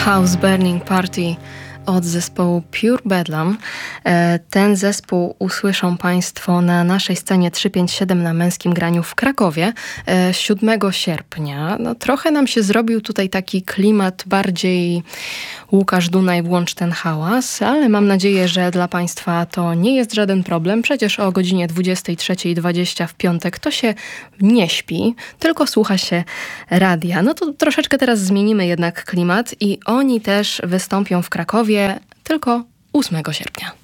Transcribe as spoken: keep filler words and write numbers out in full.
House Burning Party od zespołu Pure Bedlam. Ten zespół usłyszą Państwo na naszej scenie trzysta pięćdziesiąt siedem na Męskim Graniu w Krakowie siódmego sierpnia. No, trochę nam się zrobił tutaj taki klimat bardziej Łukasz Dunaj, włącz ten hałas, ale mam nadzieję, że dla Państwa to nie jest żaden problem. Przecież o godzinie dwudziestej trzeciej dwadzieścia w piątek to się nie śpi, tylko słucha się radia. No to troszeczkę teraz zmienimy jednak klimat i oni też wystąpią w Krakowie tylko ósmego sierpnia.